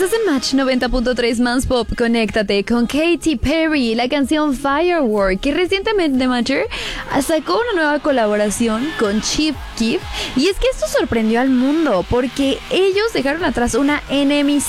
Estás en Match 90.3 Más Pop. Conéctate con Katy Perry, la canción Firework, que recientemente Mature sacó una nueva colaboración con Chief Keef. Y es que esto sorprendió al mundo porque ellos dejaron atrás una enemistad